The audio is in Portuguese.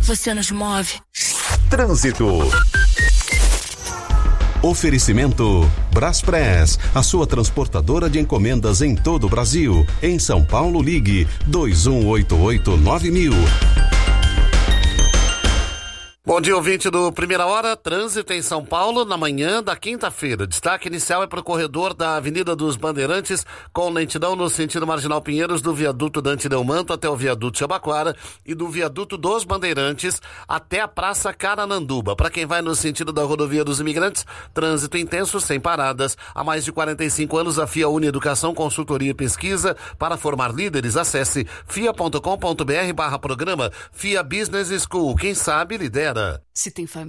Você nos move. Trânsito. Oferecimento Braspress, a sua transportadora de encomendas em todo o Brasil. Em São Paulo, ligue 2188-9000. Bom dia, ouvinte do Primeira Hora. Trânsito em São Paulo na manhã da quinta-feira. Destaque inicial é para o corredor da Avenida dos Bandeirantes, com lentidão no sentido Marginal Pinheiros, do viaduto Dante Delmanto até o viaduto Jabaquara e do viaduto dos Bandeirantes até a Praça Carananduba. Para quem vai no sentido da Rodovia dos Imigrantes, trânsito intenso, sem paradas. Há mais de 45 anos, a FIA une Educação, Consultoria e Pesquisa para formar líderes. Acesse fia.com.br/programa FIA Business School. Quem sabe, lidera. Se tem família.